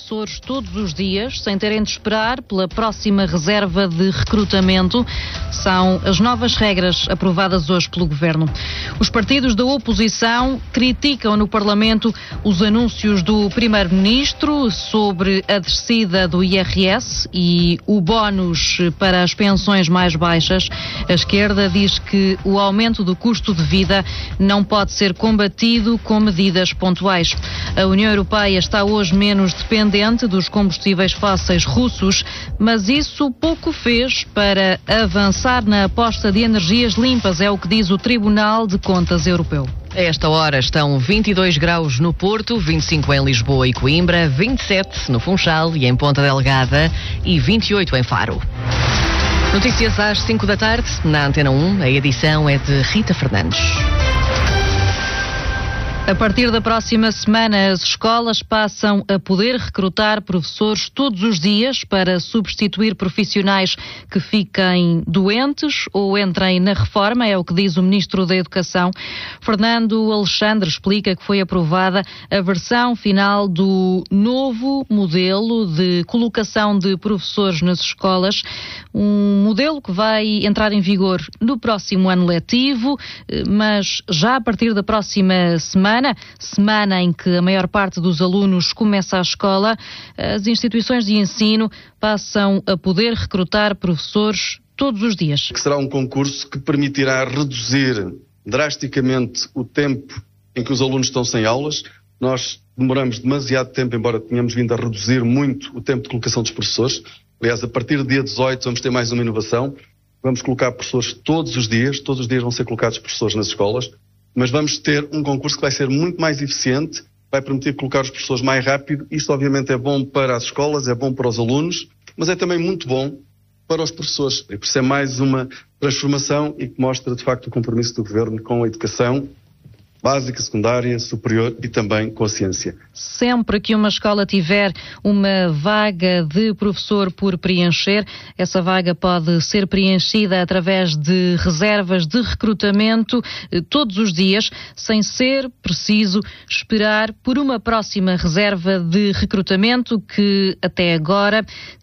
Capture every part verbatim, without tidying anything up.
professores todos os dias, sem terem de esperar pela próxima reserva de recrutamento. São as novas regras aprovadas hoje pelo Governo. Os partidos da oposição criticam no Parlamento os anúncios do Primeiro-Ministro sobre a descida do I R S e o bónus para as pensões mais baixas. A esquerda diz que o aumento do custo de vida não pode ser combatido com medidas pontuais. A União Europeia está hoje menos dependente dos combustíveis fósseis russos, mas isso pouco fez para avançar na aposta de energias limpas, é o que diz o Tribunal de Contas Europeu. A esta hora estão vinte e dois graus no Porto, vinte e cinco em Lisboa e Coimbra, vinte e sete no Funchal e em Ponta Delgada e vinte e oito em Faro. Notícias às cinco da tarde, na Antena um. A edição é de Rita Fernandes. A partir da próxima semana, as escolas passam a poder recrutar professores todos os dias para substituir profissionais que fiquem doentes ou entrem na reforma, é o que diz o Ministro da Educação. Fernando Alexandre explica que foi aprovada a versão final do novo modelo de colocação de professores nas escolas, um modelo que vai entrar em vigor no próximo ano letivo, mas já a partir da próxima semana, semana em que a maior parte dos alunos começa a escola, as instituições de ensino passam a poder recrutar professores todos os dias. Será um concurso que permitirá reduzir drasticamente o tempo em que os alunos estão sem aulas. Nós demoramos demasiado tempo, embora tenhamos vindo a reduzir muito o tempo de colocação dos professores. Aliás, a partir do dia dezoito vamos ter mais uma inovação. Vamos colocar professores todos os dias, todos os dias vão ser colocados professores nas escolas. Mas vamos ter um concurso que vai ser muito mais eficiente, vai permitir colocar os professores mais rápido. Isto obviamente é bom para as escolas, é bom para os alunos, mas é também muito bom para os professores. E por isso é mais uma transformação e que mostra de facto o compromisso do Governo com a educação básica, secundária, superior e também com a ciência. Sempre que uma escola tiver uma vaga de professor por preencher, essa vaga pode ser preenchida através de reservas de recrutamento todos os dias, sem ser preciso esperar por uma próxima reserva de recrutamento que até agora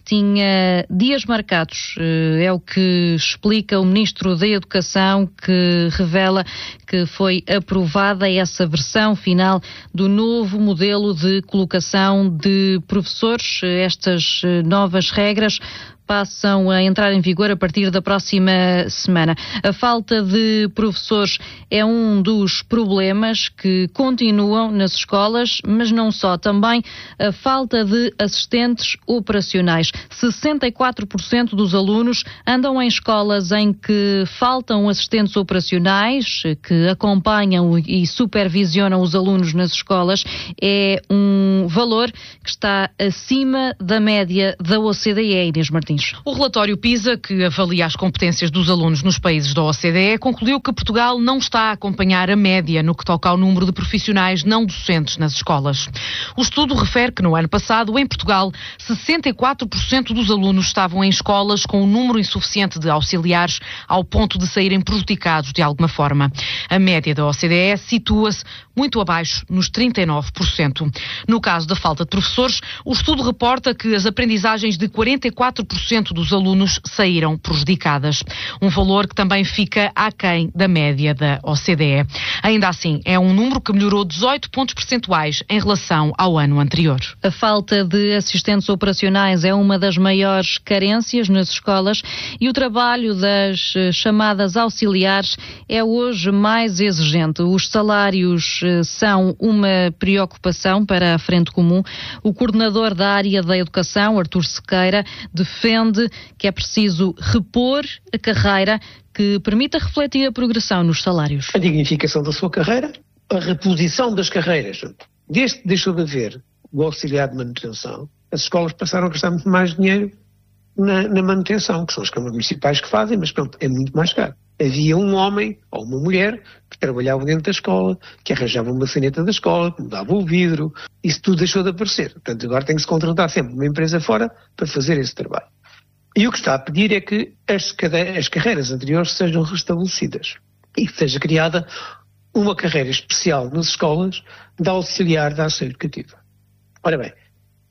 tinha dias marcados. É o que explica o Ministro da Educação, que revela que foi aprovada essa versão final do novo modelo de colocação de professores. Estas novas regras passam a entrar em vigor a partir da próxima semana. A falta de professores é um dos problemas que continuam nas escolas, mas não só, também a falta de assistentes operacionais. sessenta e quatro por cento dos alunos andam em escolas em que faltam assistentes operacionais, que acompanham e supervisionam os alunos nas escolas. É um valor que está acima da média da O C D E, Inês Martins. O relatório PISA, que avalia as competências dos alunos nos países da O C D E, concluiu que Portugal não está a acompanhar a média no que toca ao número de profissionais não docentes nas escolas. O estudo refere que no ano passado, em Portugal, sessenta e quatro por cento dos alunos estavam em escolas com um número insuficiente de auxiliares, ao ponto de saírem prejudicados de alguma forma. A média da O C D E situa-se muito abaixo, nos trinta e nove por cento. No caso da falta de professores, o estudo reporta que as aprendizagens de quarenta e quatro por cento dos alunos saíram prejudicadas. Um valor que também fica aquém da média da O C D E. Ainda assim, é um número que melhorou dezoito pontos percentuais em relação ao ano anterior. A falta de assistentes operacionais é uma das maiores carências nas escolas e o trabalho das chamadas auxiliares é hoje mais exigente. Os salários são uma preocupação para a Frente Comum. O coordenador da área da educação, Artur Sequeira, defende que é preciso repor a carreira que permita refletir a progressão nos salários. A dignificação da sua carreira, a reposição das carreiras. Desde que deixou de haver o auxiliar de manutenção, as escolas passaram a gastar muito mais dinheiro na, na manutenção, que são as câmaras municipais que fazem, mas pronto, é muito mais caro. Havia um homem ou uma mulher que trabalhava dentro da escola, que arranjava uma saneta da escola, que mudava o vidro, isso tudo deixou de aparecer. Portanto, agora tem que se contratar sempre uma empresa fora para fazer esse trabalho. E o que está a pedir é que as, cade- as carreiras anteriores sejam restabelecidas e que seja criada uma carreira especial nas escolas de auxiliar da ação educativa. Ora bem,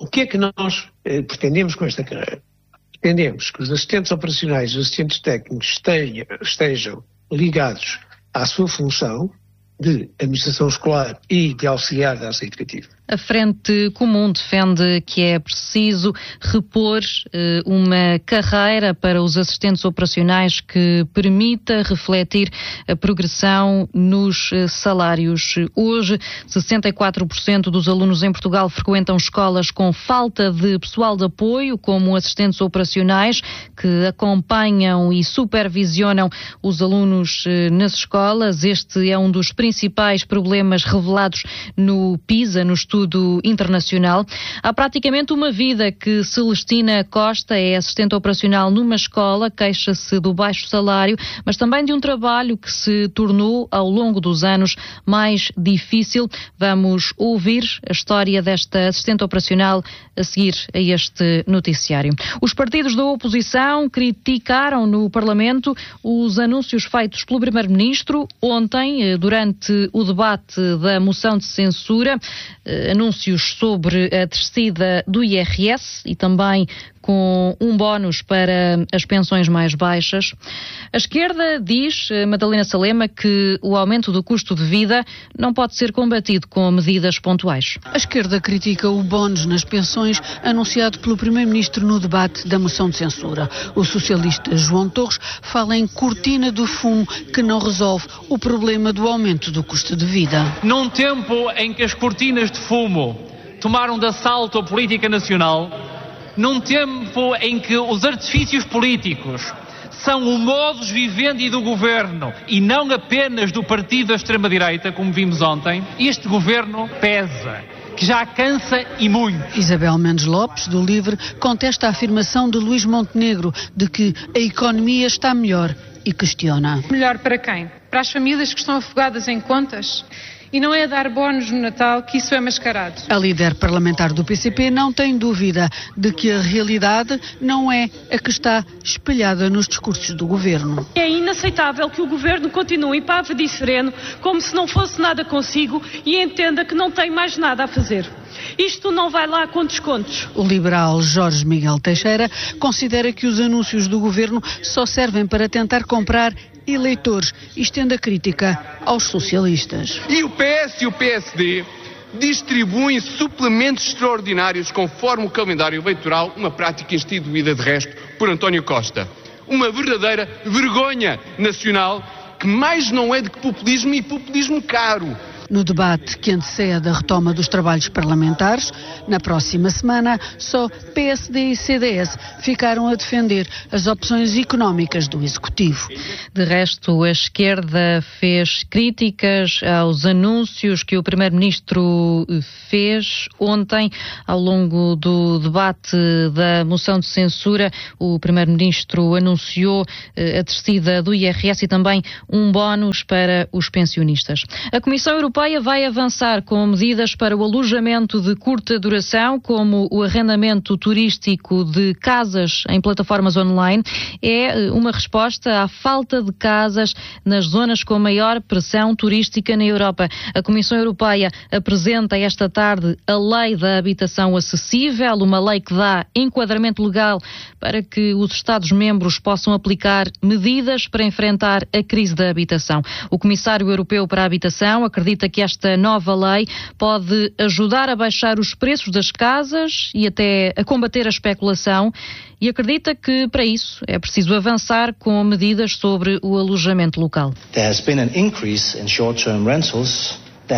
O que é que nós eh, pretendemos com esta carreira? Pretendemos que os assistentes operacionais e os assistentes técnicos estejam, estejam ligados à sua função de administração escolar e de auxiliar da ação educativa. A Frente Comum defende que é preciso repor eh, uma carreira para os assistentes operacionais que permita refletir a progressão nos eh, salários. Hoje, sessenta e quatro por cento dos alunos em Portugal frequentam escolas com falta de pessoal de apoio, como assistentes operacionais, que acompanham e supervisionam os alunos eh, nas escolas. Este é um dos principais problemas revelados no PISA, no estudo internacional. Há praticamente uma vida que Celestina Costa é assistente operacional numa escola, queixa-se do baixo salário, mas também de um trabalho que se tornou ao longo dos anos mais difícil. Vamos ouvir a história desta assistente operacional a seguir a este noticiário. Os partidos da oposição criticaram no Parlamento os anúncios feitos pelo Primeiro-Ministro ontem, durante o debate da moção de censura, anúncios sobre a descida do I R S e também com um bónus para as pensões mais baixas. A esquerda diz, Madalena Salema, que o aumento do custo de vida não pode ser combatido com medidas pontuais. A esquerda critica o bónus nas pensões anunciado pelo Primeiro-Ministro no debate da moção de censura. O socialista João Torres fala em cortina do fumo que não resolve o problema do aumento do custo de vida. Num tempo em que as cortinas de fumo tomaram de assalto a política nacional, num tempo em que os artifícios políticos são o modus vivendi do governo e não apenas do partido da extrema-direita, como vimos ontem, este governo pesa, que já cansa e muito. Isabel Mendes Lopes, do LIVRE, contesta a afirmação de Luís Montenegro de que a economia está melhor e questiona. Melhor para quem? Para as famílias que estão afogadas em contas? E não é dar bónus no Natal que isso é mascarado. A líder parlamentar do P C P não tem dúvida de que a realidade não é a que está espelhada nos discursos do governo. É inaceitável que o governo continue pavo de sereno, como se não fosse nada consigo, e entenda que não tem mais nada a fazer. Isto não vai lá com descontos. O liberal Jorge Miguel Teixeira considera que os anúncios do governo só servem para tentar comprar eleitores e estende a crítica aos socialistas. E o P S e o P S D distribuem suplementos extraordinários conforme o calendário eleitoral, uma prática instituída de resto por António Costa. Uma verdadeira vergonha nacional que mais não é de que populismo e populismo caro. No debate que antecede a retoma dos trabalhos parlamentares, na próxima semana, só P S D e C D S ficaram a defender as opções económicas do Executivo. De resto, a esquerda fez críticas aos anúncios que o Primeiro-Ministro fez ontem. Ao longo do debate da moção de censura, o Primeiro-Ministro anunciou a descida do I R S e também um bónus para os pensionistas. A Comissão Europeia vai avançar com medidas para o alojamento de curta duração, como o arrendamento turístico de casas em plataformas online. É uma resposta à falta de casas nas zonas com maior pressão turística na Europa. A Comissão Europeia apresenta esta tarde a Lei da Habitação Acessível, uma lei que dá enquadramento legal para que os Estados-membros possam aplicar medidas para enfrentar a crise da habitação. O Comissário Europeu para a Habitação acredita que esta nova lei pode ajudar a baixar os preços das casas e até a combater a especulação, e acredita que, para isso, é preciso avançar com medidas sobre o alojamento local. There has been an increase in short-term rentals.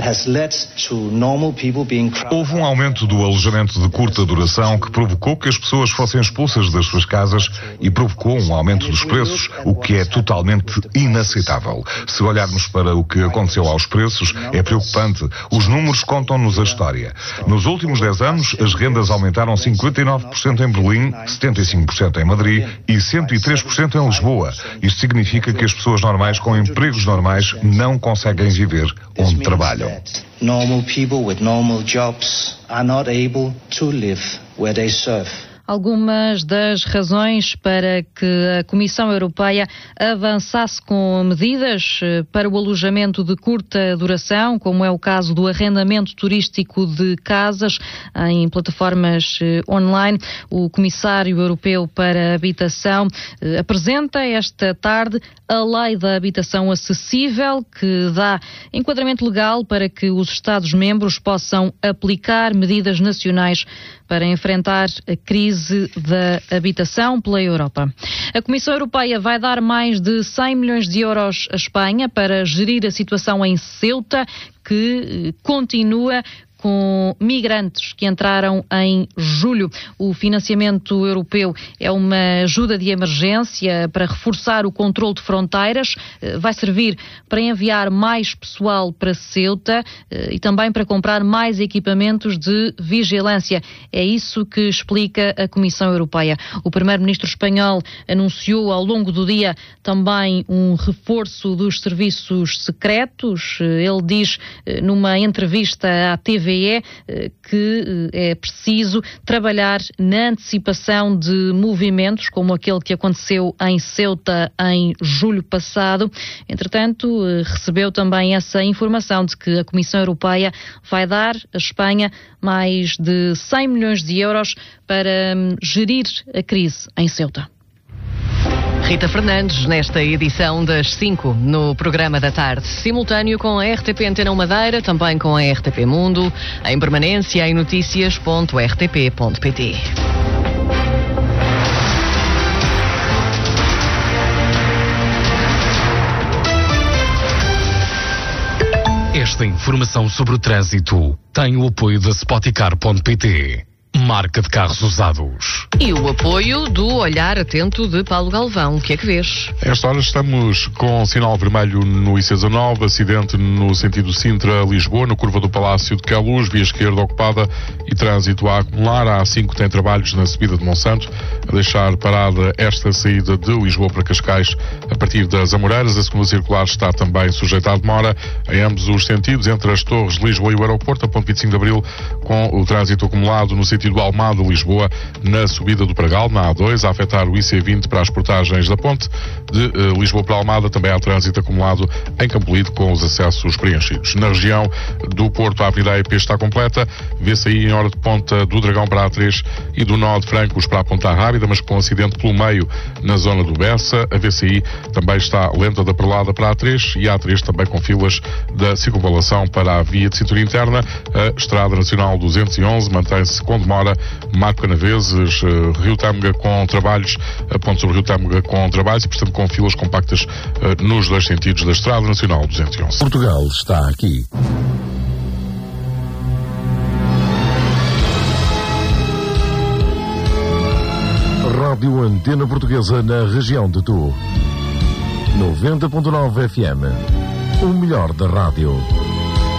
Houve um aumento do alojamento de curta duração que provocou que as pessoas fossem expulsas das suas casas e provocou um aumento dos preços, o que é totalmente inaceitável. Se olharmos para o que aconteceu aos preços, é preocupante. Os números contam-nos a história. Nos últimos dez anos, as rendas aumentaram cinquenta e nove por cento em Berlim, setenta e cinco por cento em Madrid e cento e três por cento em Lisboa. Isto significa que as pessoas normais com empregos normais não conseguem viver onde trabalham. Normal people with normal jobs are not able to live where they serve. algumas das razões para que a Comissão Europeia avançasse com medidas para o alojamento de curta duração, como é o caso do arrendamento turístico de casas em plataformas online. O Comissário Europeu para a Habitação apresenta esta tarde a Lei da Habitação Acessível, que dá enquadramento legal para que os Estados-membros possam aplicar medidas nacionais para enfrentar a crise da habitação pela Europa. A Comissão Europeia vai dar mais de cem milhões de euros à Espanha para gerir a situação em Ceuta, que continua com migrantes que entraram em julho. O financiamento europeu é uma ajuda de emergência para reforçar o controle de fronteiras, vai servir para enviar mais pessoal para Ceuta e também para comprar mais equipamentos de vigilância. É isso que explica a Comissão Europeia. O primeiro-ministro espanhol anunciou ao longo do dia também um reforço dos serviços secretos. Ele diz numa entrevista à T V E que é preciso trabalhar na antecipação de movimentos, como aquele que aconteceu em Ceuta em julho passado. Entretanto, recebeu também essa informação de que a Comissão Europeia vai dar à Espanha mais de cem milhões de euros para gerir a crise em Ceuta. Rita Fernandes, nesta edição das cinco, no programa da tarde, simultâneo com a R T P Antena Madeira, também com a R T P Mundo, em permanência em notícias ponto r t p ponto p t. Esta informação sobre o trânsito tem o apoio da Spoticar ponto p t. Marca de carros usados. E o apoio do olhar atento de Paulo Galvão. O que é que vês? A esta hora estamos com sinal vermelho no I C dezanove, acidente no sentido Sintra-Lisboa, na curva do Palácio de Queluz, via esquerda ocupada e trânsito a acumular. A A cinco tem trabalhos na subida de Monsanto, a deixar parada esta saída de Lisboa para Cascais a partir das Amoreiras. A segunda circular está também sujeita à demora em ambos os sentidos, entre as Torres de Lisboa e o aeroporto, a ponto vinte e cinco de Abril, com o trânsito acumulado no sentido do Almada, Lisboa, na subida do Pragal, na A dois, a afetar o I C vinte para as portagens da ponte. De uh, Lisboa para Almada também há trânsito acumulado em Campolide, com os acessos preenchidos. Na região do Porto, a Avenida A E P está completa, vê-se aí em hora de ponta do Dragão para a A três e do Nó de Francos para a Ponta Rábida, mas com acidente pelo meio na zona do Bessa. A V C I também está lenta da Perlada para a A três e a A três também com filas da circunvalação para a via de cintura interna. A Estrada Nacional duzentos e onze mantém-se com demora. Marco Canaveses, uh, Rio Tâmega com trabalhos, uh, ponto sobre Rio Tâmega com trabalhos e, portanto, com filas compactas uh, nos dois sentidos da Estrada Nacional duzentos e onze. Portugal está aqui. Rádio Antena Portuguesa na região de Tu. noventa ponto nove F M. O melhor da rádio.